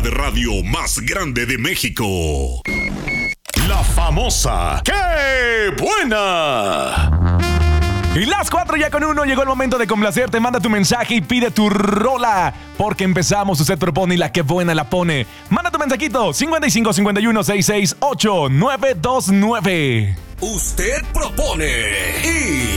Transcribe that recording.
de radio más grande de México. La famosa ¡Qué buena! Y las 4:01 llegó el momento de complacerte. Manda tu mensaje y pide tu rola, porque empezamos. Usted propone y la que buena la pone. Manda tu mensajito 55 51 66 8929. Usted propone y